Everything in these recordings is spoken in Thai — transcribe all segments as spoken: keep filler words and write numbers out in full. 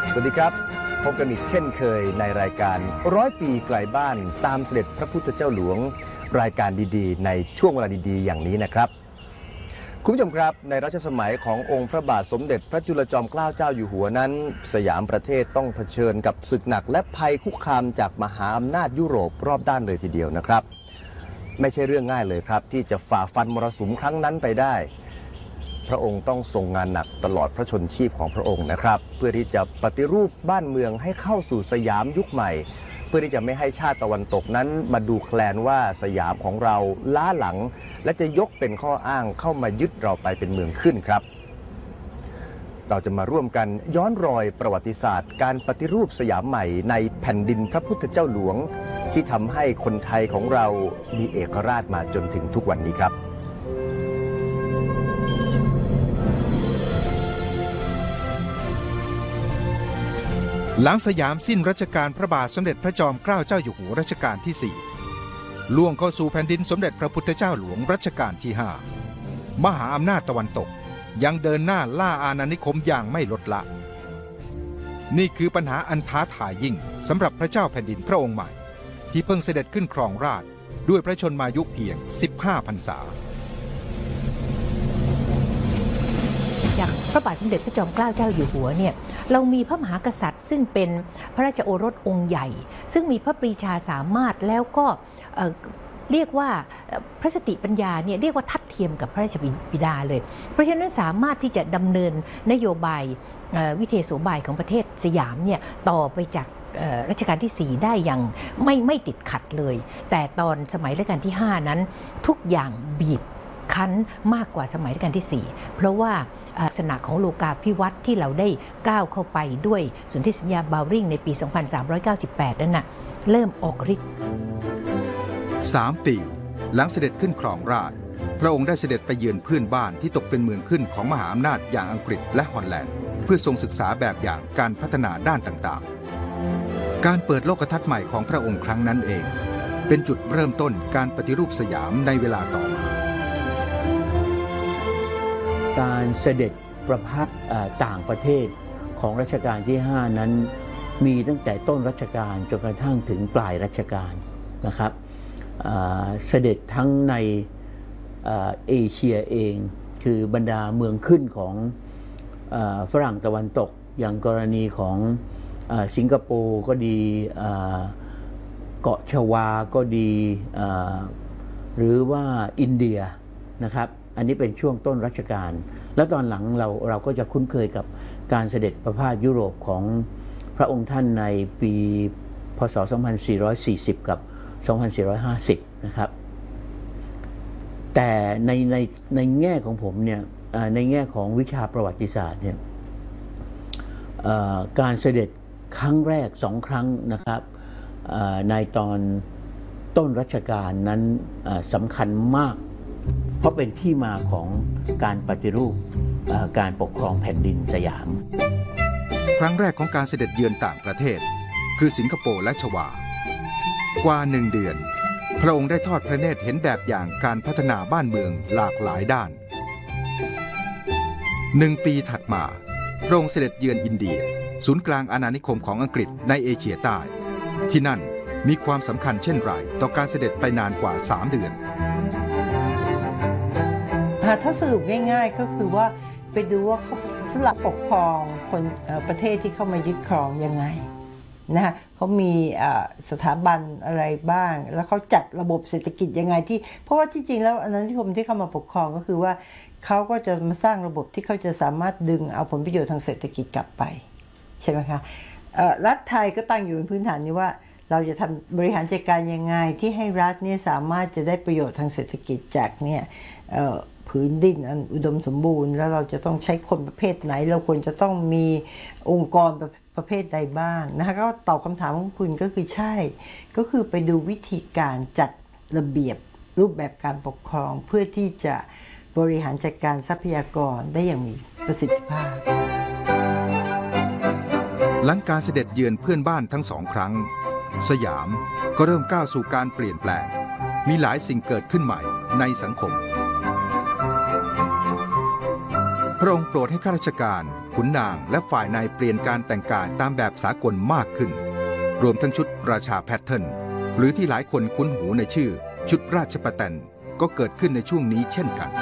สวัสดีครับพบกันอีกเช่นเคยในรายการร้อยปีไกลบ้านตามเสด็จพระพุทธเจ้าหลวงรายการดีๆในช่วงเวลาดีๆอย่างนี้นะครับคุณผู้ชมครับในรัชสมัยขององค์พระบาทสมเด็จพระจุลจอมเกล้าเจ้าอยู่หัวนั้นสยามประเทศต้องเผชิญกับศึกหนักและภัยคุกคามจากมหาอำนาจยุโรปรอบด้านเลยทีเดียวนะครับไม่ใช่เรื่องง่ายเลยครับที่จะฝ่าฟันมรสุมครั้งนั้นไปได้พระองค์ต้องทรงงานหนักตลอดพระชนชีพของพระองค์นะครับเพื่อที่จะปฏิรูปบ้านเมืองให้เข้าสู่สยามยุคใหม่เพื่อที่จะไม่ให้ชาติตะวันตกนั้นมาดูแคลนว่าสยามของเราล้าหลังและจะยกเป็นข้ออ้างเข้ามายึดเราไปเป็นเมืองขึ้นครับเราจะมาร่วมกันย้อนรอยประวัติศาสตร์การปฏิรูปสยามใหม่ในแผ่นดินพระพุทธเจ้าหลวงที่ทำให้คนไทยของเรามีเอกราชมาจนถึงทุกวันนี้ครับหลังสยามสิ้นรัชกาลพระบาทสมเด็จพระจอมเกล้าเจ้าอยู่หัวรัชกาลที่สี่ล่วงเข้าสู่แผ่นดินสมเด็จพระพุทธเจ้าหลวงรัชกาลที่ห้ามหาอำนาจตะวันตกยังเดินหน้าล่าอาณานิคมอย่างไม่ลดละนี่คือปัญหาอันท้าทายยิ่งสำหรับพระเจ้าแผ่นดินพระองค์ใหม่ที่เพิ่งเสด็จขึ้นครองราชย์ด้วยพระชนมายุเพียงสิบห้าพรรษาอย่างพระบาทสมเด็จพระจอมเกล้าเจ้าอยู่หัวเนี่ยเรามีพระมหากษัตริย์ซึ่งเป็นพระราชโอรสองค์ใหญ่ซึ่งมีพระปรีชาสามารถแล้วก็เรียกว่าพระสติปัญญาเนี่ยเรียกว่าทัดเทียมกับพระราชบิดาเลยเพราะฉะนั้นสามารถที่จะดำเนินนโยบายวิเทศโสบายของประเทศสยามเนี่ยต่อไปจากรัชกาลที่สี่ได้อย่างไม่ไม่ติดขัดเลยแต่ตอนสมัยรัชกาลที่ห้านั้นทุกอย่างบีบคั้นมากกว่าสมัยรัชกาลที่สี่เพราะว่าลักษณะของโลกาภิวัตน์ที่เราได้ก้าวเข้าไปด้วยสนธิสัญญาบาวริ่งในปี สองพันสามร้อยเก้าสิบแปด นั้นน่ะเริ่มออกฤทธิ์สามปีหลังเสด็จขึ้นครองราชย์พระองค์ได้เสด็จไปเยือนเพื่อนบ้านที่ตกเป็นเมืองขึ้นของมหาอำนาจอย่างอังกฤษและฮอลแลนด์เพื่อทรงศึกษาแบบอย่างการพัฒนาด้านต่างๆการเปิดโลกทัศน์ใหม่ของพระองค์ครั้งนั้นเองเป็นจุดเริ่มต้นการปฏิรูปสยามในเวลาต่อมาการเสด็จประพาสต่างประเทศของรัชกาลที่ห้านั้นมีตั้งแต่ต้นรัชกาลจนกระทั่งถึงปลายรัชกาลนะครับเสด็จทั้งในเอเชียเองคือบรรดาเมืองขึ้นของฝรั่งตะวันตกอย่างกรณีของสิงคโปร์ก็ดีเกาะชวาก็ดีหรือว่าอินเดียนะครับอันนี้เป็นช่วงต้นรัชกาลแล้วตอนหลังเราเราก็จะคุ้นเคยกับการเสด็จประพาสยุโรปของพระองค์ท่านในปีพ.ศ. สองพันสี่ร้อยสี่สิบกับสองพันสี่ร้อยห้าสิบนะครับแต่ในในในแง่ของผมเนี่ยในแง่ของวิชาประวัติศาสตร์เนี่ยการเสด็จครั้งแรกสองครั้งนะครับในตอนต้นรัชกาลนั้นสำคัญมากเพราะเป็นที่มาของการปฏิรูปการปกครองแผ่นดินสยามครั้งแรกของการเสด็จเยือนต่างประเทศคือสิงคโปร์และชวากว่าหนึ่งเดือนพระองค์ได้ทอดพระเนตรเห็นแบบอย่างการพัฒนาบ้านเมืองหลากหลายด้านหนึ่งปีถัดมาพระองค์เสด็จเยือนอินเดียศูนย์กลางอาณานิคมของอังกฤษในเอเชียใต้ที่นั่นมีความสำคัญเช่นไรต่อการเสด็จไปนานกว่าสามเดือนถ้าสรุปง่ายๆก็คือว่าไปดูว่าเขาฝรั่งปกครองคนประเทศที่เข้ามายึดครองยังไงนะฮะเขามีสถาบันอะไรบ้างแล้วเขาจัดระบบเศรษฐกิจยังไงที่เพราะว่าที่จริงแล้วอาณานิคมที่เข้ามาปกครองก็คือว่าเขาก็จะมาสร้างระบบที่เขาจะสามารถดึงเอาผลประโยชน์ทางเศรษฐกิจกลับไปใช่ไหมคะรัฐไทยก็ตั้งอยู่บนพื้นฐานนี้ว่าเราจะทำบริหารจัดการยังไงที่ให้รัฐเนี่ยสามารถจะได้ประโยชน์ทางเศรษฐกิจจากเนี่ยพื้นดินอันอุดมสมบูรณ์แล้วเราจะต้องใช้คนประเภทไหนเราควรจะต้องมีองค์กรประเภทใดบ้างนะคะก็ตอบคำถามของคุณก็คือใช่ก็คือไปดูวิธีการจัดระเบียบรูปแบบการปกครองเพื่อที่จะบริหารจัดการทรัพยากรได้อย่างมีประสิทธิภาพหลังการเสด็จเยือนเพื่อนบ้านทั้งสองครั้งสยามก็เริ่มก้าวสู่การเปลี่ยนแปลงมีหลายสิ่งเกิดขึ้นใหม่ในสังคมพระองค์โปรดให้ข้าราชการหัขุนนางและฝ่ายในเปลี่ยนการแต่งกายตามแบบสากลมากขึ้นรวมทั้งชุดราชาแพทเทิร์นหรือที่หลายคนคุ้นหูในชื่อชุดราชปแตนก็เกิดขึ้นในช่วงนี้เช่นกัน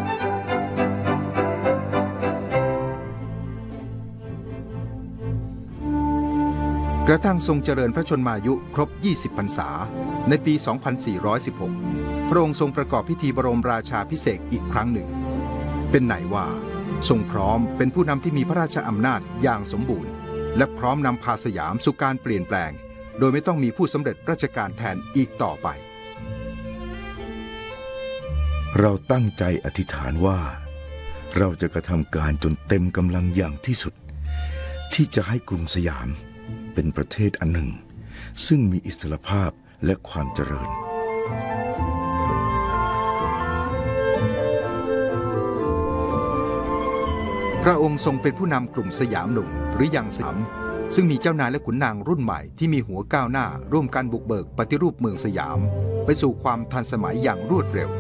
กระทั่งทรงเจริญพระชนมายุครบยี่สิบพรรษาในปี สองพันสี่ร้อยสิบหก พระองค์ทรงประกอบพิธีบรมราชาภิเษกอีกครั้งหนึ่งเป็นไหนว่าทรงพร้อมเป็นผู้นำที่มีพระราชอำนาจอย่างสมบูรณ์และพร้อมนำพาสยามสู่การเปลี่ยนแปลงโดยไม่ต้องมีผู้สำเร็จราชการแทนอีกต่อไปเราตั้งใจอธิษฐานว่าเราจะกระทำการจนเต็มกำลังอย่างที่สุดที่จะให้กรุงสยามเป็นประเทศอันหนึ่งซึ่งมีอิสรภาพและความเจริญพระองค์ทรงเป็นผู้นำกลุ่มสยามหนุ่มหรือยังสยามซึ่งมีเจ้านายและขุนนางรุ่นใหม่ที่มีหัวก้าวหน้าร่วมกันบุกเบิกปฏิรูปเมืองสยามไปสู่ความทันสมัยอย่างรวดเร็ว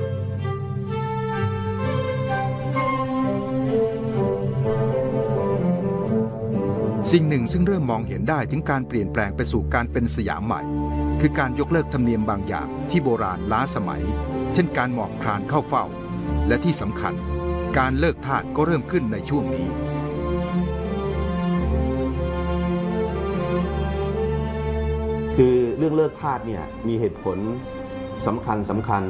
สิ่งหนึ่งซึ่งเริ่มมองเห็นได้ถึงการเปลี่ยนแปลงไปสู่การเป็นสยามใหม่คือการยกเลิกธรรมเนียมบางอย่างที่โบราณล้าสมัยเช่นการหมอบคลานเข้าเฝ้าและที่สำคัญการเลิกทาสก็เริ่มขึ้นในช่วงนี้คือเรื่องเลิกทาสเนี่ยมีเหตุผลสำคัญสำคัญ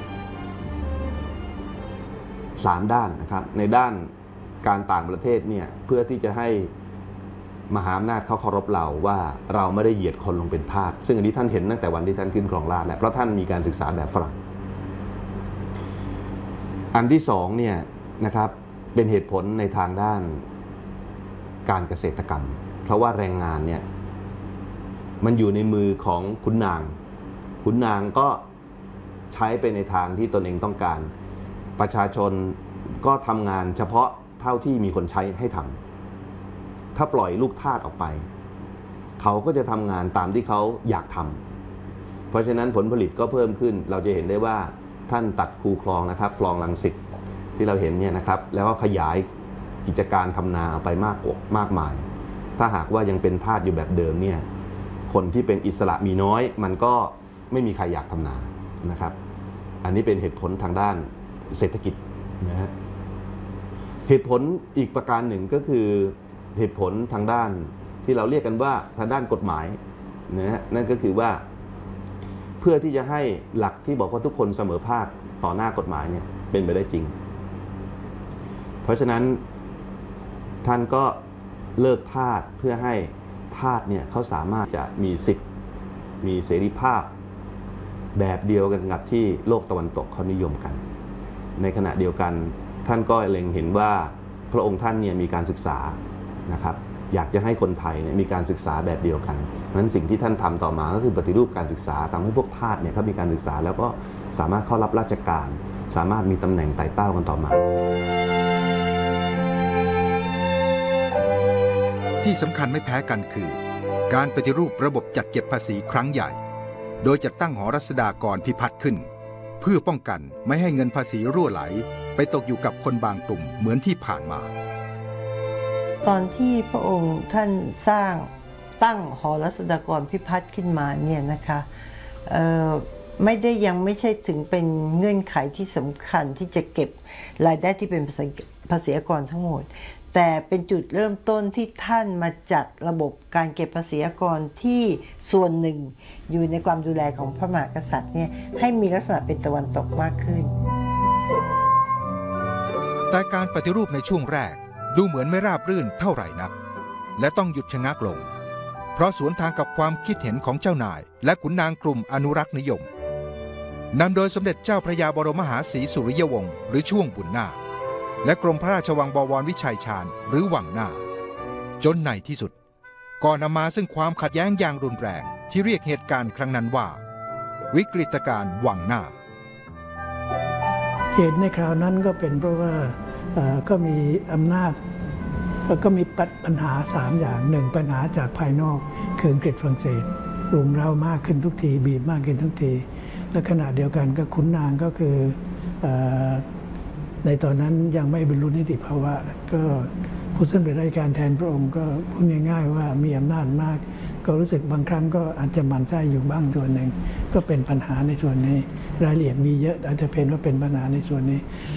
สามด้านนะครับในด้านการต่างประเทศเนี่ยเพื่อที่จะให้มหาอำนาจเขาเคารพเราว่าเราไม่ได้เหยียดคนลงเป็นทาสซึ่งอันนี้ท่านเห็นตั้งแต่วันที่ท่านขึ้นครองราชย์แล้วเพราะท่านมีการศึกษาแบบฝรั่งอันที่สองเนี่ยนะครับเป็นเหตุผลในทางด้านการเกษตรกรรมเพราะว่าแรงงานเนี่ยมันอยู่ในมือของขุนนางขุนนางก็ใช้ไปในทางที่ตนเองต้องการประชาชนก็ทำงานเฉพาะเท่าที่มีคนใช้ให้ทำถ้าปล่อยลูกทาสออกไปเขาก็จะทำงานตามที่เขาอยากทำเพราะฉะนั้นผลผลิตก็เพิ่มขึ้นเราจะเห็นได้ว่าท่านตัดคูคลองนะครับคลองรังสิตที่เราเห็นเนี่ยนะครับแล้วก็ขยายกิจการทำนาไปมากกว่ามากมายถ้าหากว่ายังเป็นทาสอยู่แบบเดิมเนี่ยคนที่เป็นอิสระมีน้อยมันก็ไม่มีใครอยากทำนานะครับอันนี้เป็นเหตุผลทางด้านเศรษฐกิจนะฮะเหตุผลอีกประการหนึ่งก็คือเหตุผลทางด้านที่เราเรียกกันว่าทางด้านกฎหมายนะฮะนั่นก็คือว่าเพื่อที่จะให้หลักที่บอกว่าทุกคนเสมอภาคต่อหน้ากฎหมายเนี่ยเป็นไปได้จริงเพราะฉะนั้นท่านก็เลิกทาสเพื่อให้ทาสเนี่ยเขาสามารถจะมีสิทธิ์มีเสรีภาพแบบเดียวกันกับที่โลกตะวันตกเขานิยมกันในขณะเดียวกันท่านก็เล็งเห็นว่าพระองค์ท่านเนี่ยมีการศึกษานะครับอยากจะให้คนไทยเนี่ยมีการศึกษาแบบเดียวกันนั้นสิ่งที่ท่านทำต่อมาก็คือปฏิรูปการศึกษาทำให้พวกทาสเนี่ยเขามีการศึกษาแล้วก็สามารถเข้ารับราชการสามารถมีตำแหน่งไต่เต้ากันต่อมาที่สำคัญไม่แพ้กันคือการปฏิรูประบบจัดเก็บภาษีครั้งใหญ่โดยจัดตั้งหอรัษฎากรพิพัฒน์ขึ้นเพื่อป้องกันไม่ให้เงินภาษีรั่วไหลไปตกอยู่กับคนบางกลุ่มเหมือนที่ผ่านมาตอนที่พระองค์ท่านสร้างตั้งหอรัษฎากรพิพัฒน์ขึ้นมาเนี่ยนะคะไม่ได้ยังไม่ใช่ถึงเป็นเงื่อนไขที่สำคัญที่จะเก็บรายได้ที่เป็นภาษีอากรทั้งหมดแต่เป็นจุดเริ่มต้นที่ท่านมาจัดระบบการเก็บภาษีอากรที่ส่วนหนึ่งอยู่ในความดูแลของพระมหากษัตริย์เนี่ยให้มีลักษณะเป็นตะวันตกมากขึ้นแต่การปฏิรูปในช่วงแรกดูเหมือนไม่ราบรื่นเท่าไหร่นักและต้องหยุดชะงักลงเพราะสวนทางกับความคิดเห็นของเจ้านายและขุนนางกลุ่มอนุรักษ์นิยมนำโดยสมเด็จเจ้าพระยาบรมมหาศรีสุริยวงศ์หรือช่วงบุญนาคและกรมพระราชวังบวรวิชัยชาญหรือวังหน้าจนในที่สุดก่อนนำมาซึ่งความขัดแย้งอย่างรุนแรงที่เรียกเหตุการณ์ครั้งนั้นว่าวิกฤตการณ์วังหน้าเหตุในคราวนั้นก็เป็นเพราะว่าก็มีอำนาจก็มีปัญหาสามอย่างหนึ่งปัญหาจากภายนอกคืออังกฤษฝรั่งเศสรุมเร้ามากขึ้นทุกทีบีบมากขึ้นทุกทีและขณะเดียวกันก็ขุนนางก็คือในตอนนั้นยังไม่บรรลุนิติภาวะก็ผู้ซึ่งเป็นราชการแทนพระองค์ก็พูดง่ายๆว่ามีอำนาจมากก็รู้สึกบางครั้งก็อาจจะหมั่นไส้อยู่บ้างส่วนหนึ่งก็เป็นปัญหาในส่วนนี้รายละเอียดมีเยอะอาจจะเป็นว่าเป็นปัญหาในส่วนนี้